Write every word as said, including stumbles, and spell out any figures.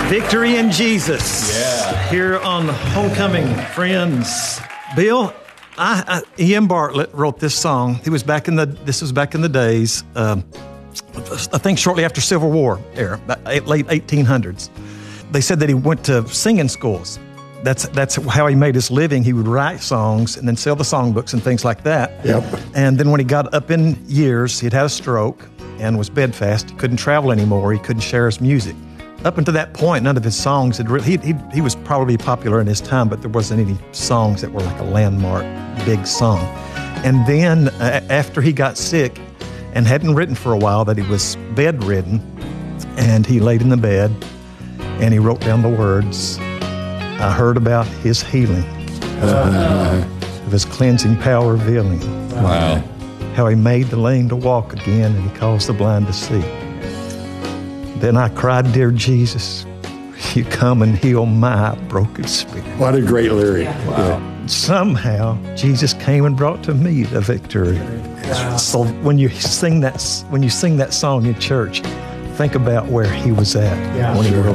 Victory in Jesus. Yeah. Here on Homecoming, friends. Bill, I, I, Ian Bartlett wrote this song. It was back in the. This was back in the days. Um, I think shortly after Civil War era, late eighteen hundreds. They said that he went to singing schools. That's that's how he made his living. He would write songs and then sell the songbooks and things like that. Yep. And then when he got up in years, he'd had a stroke and was bedfast. He couldn't travel anymore. He couldn't share his music. Up until that point, none of his songs had really, he, he, he was probably popular in his time, but there wasn't any songs that were like a landmark big song. And then uh, after he got sick and hadn't written for a while, that he was bedridden, and he laid in the bed and he wrote down the words, I heard about his healing, uh, of his cleansing power revealing. Wow. How he made the lame to walk again and he caused the blind to see. Then I cried, dear Jesus, you come and heal my broken spirit. What a great lyric. Wow. Somehow, Jesus came and brought to me the victory. Wow. So when you sing that, when you sing that song in church, think about where he was at yeah, when he sure. wrote